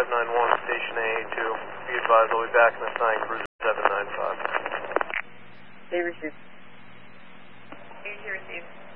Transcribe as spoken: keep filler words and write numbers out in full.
five nine one, station A A two. Be advised, I'll be back in the sign, cruiser seven nine five. They received. A two received.